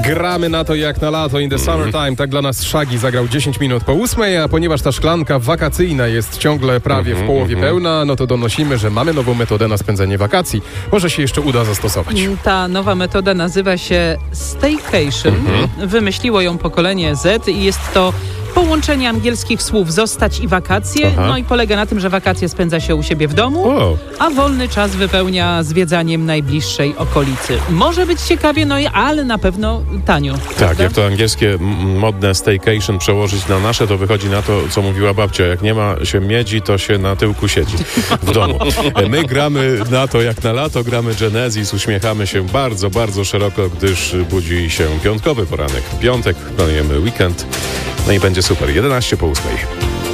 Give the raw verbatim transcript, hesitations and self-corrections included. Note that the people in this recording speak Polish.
Gramy na to jak na lato in the summertime. Tak dla nas Shaggy zagrał dziesięć minut po ósmej, a ponieważ ta szklanka wakacyjna jest ciągle prawie w połowie pełna, no to donosimy, że mamy nową metodę na spędzenie wakacji. Może się jeszcze uda zastosować. Ta nowa metoda nazywa się Staycation. Wymyśliło ją pokolenie Z i jest to połączenie angielskich słów zostać i wakacje. Aha. No i polega na tym, że wakacje spędza się u siebie w domu, O. a wolny czas wypełnia zwiedzaniem najbliższej okolicy. Może być ciekawie, no i ale na pewno tanio. Tak, prawda? jak to angielskie m, modne staycation przełożyć na nasze, to wychodzi na to, co mówiła babcia. Jak nie ma się miedzi, to się na tyłku siedzi w domu. My gramy na to jak na lato, gramy Genesis, uśmiechamy się bardzo, bardzo szeroko, gdyż budzi się piątkowy poranek. Piątek, planujemy weekend, no i będzie super. jedenaście po ósmej.